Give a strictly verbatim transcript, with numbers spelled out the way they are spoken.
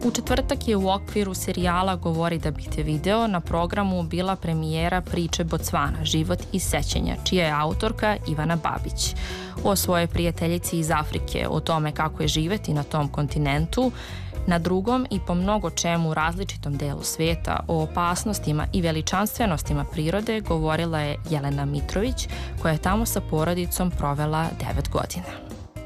U četvrtak je u okviru serijala Govori da bih te video na programu bila premijera priče Bocvana, život i sećanja, čija je autorka Ivana Babić. O svojoj prijateljici iz Afrike, o tome kako je živeti na tom kontinentu, na drugom i po mnogo čemu različitom delu sveta, o opasnostima i veličanstvenostima prirode govorila je Jelena Mitrović, koja je tamo sa porodicom provela devet godina.